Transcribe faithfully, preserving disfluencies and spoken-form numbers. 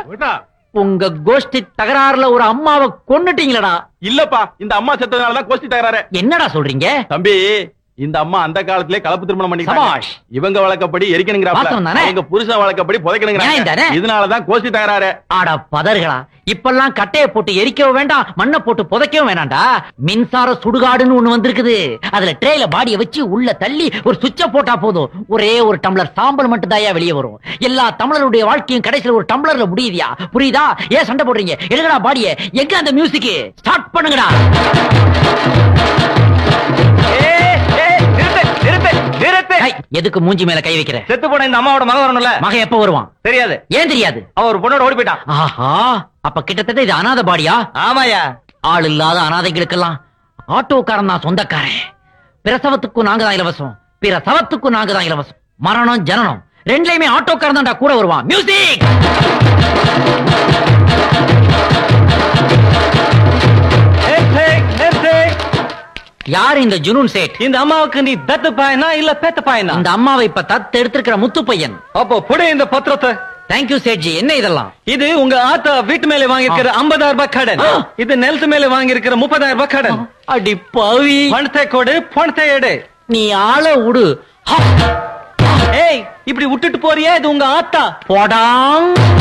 உங்க கோஷ்டி தகராறுல ஒரு அம்மாவை கொன்னுட்டீங்களடா. இல்லப்பா, இந்த அம்மா செத்ததுனாலதான் கோஷ்டி தகராறு. என்னடா சொல்றீங்க தம்பி? இந்த அம்மா அந்த காலத்திலே கலப்பு திருமணம் பண்ணிட்டாங்க. சபாஷ். இவங்க வழக்கப்படி எரிக்கணுங்கிறாங்க, அவங்க புருஷன் வழக்கப்படி புதைக்கணுங்கிறாங்க. இதனாலதான் கோஷ்டி தகராறு. ஆடா பதர்களா, இப்பெல்லாம் கட்டைய போட்டு எரிக்கவும் வேண்டாம், மண்ணை போட்டு புதைக்கவும் வேண்டாம்டா. மின்சார சுடுகாடுன்னு ஒண்ணு வந்திருக்குது. அதுல ட்ரேல பாடிய வச்சு உள்ள தள்ளி ஒரு சுவிட்ச போட்டா போதும், ஒரே ஒரு டம்ளர் சாம்பல் மட்டும் தாயா வெளியே வரும். எல்லா தமிழருடைய வாழ்க்கையும் கடைசியில ஒரு டம்ளர்ல முடியுதியா? புரியுதா? ஏன் சண்டை போடுறீங்க? எடுங்கடா பாடிய. எங்க அந்த மியூசிக்? ஸ்டார்ட் பண்ணுங்கடா. எதுக்கு மூஞ்சி மேல கை வைக்கிற? செத்து போன இந்த அம்மாவோட மகன் வரணும்ல. மகன் எப்ப வருவான்? தெரியாது. ஏன் தெரியாது? அவன் ஒரு பொண்ணோட ஓடி போயிட்டான். ஆஹா, அப்ப கிட்டத்தட்ட இது அனாதை பாடியா? ஆமாயா. ஆள் இல்லாத அனாதைகளுக்கெல்லாம் ஆட்டோக்காரன் தான் சொந்தக்காரன். பிரசவத்துக்கும் நாங்க தான் இலவசம், பிற சவத்துக்கும் நாங்க தான் இலவசம். மரணம் ஜனனம் ரெண்டுலயுமே ஆட்டோக்காரன் தான்டா கூட வருவான். மியூசிக். யார் இந்த ஜுனூன் சேட்? இந்த அம்மாவுக்கு நீ தத்து பாயனா இல்ல பேத்த பாயனா? இந்த அம்மாவை இப்ப தத்து எடுத்திருக்கிற முத்து பையன். அப்போ புடி இந்த பத்திரத்தை. தேங்க்யூ சேட்ஜி. என்ன இதெல்லாம்? இது உங்க ஆத்தா வீட்டு மேல வாங்கியிருக்கிற ஐம்பதாயிரம் ரூபாய் கடன். இது நிலத்து மேல வாங்கியிருக்கிற முப்பதாயிரம் ரூபாய் கடன். அடி பாவி. பணத்தை கொடு, பணத்தை எடு. நீ ஆள விடு. ஏய், இப்படி விட்டுட்டு போறியே, இது உங்க ஆத்தா. போடாங்.